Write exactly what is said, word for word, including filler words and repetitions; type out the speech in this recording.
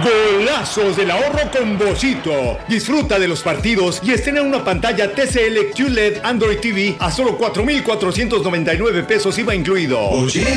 Golazos del ahorro con Bollito. Disfruta de los partidos y estrena una pantalla T C L Q L E D Android T V a solo cuatro mil cuatrocientos noventa y nueve pesos I V A incluido. Oye.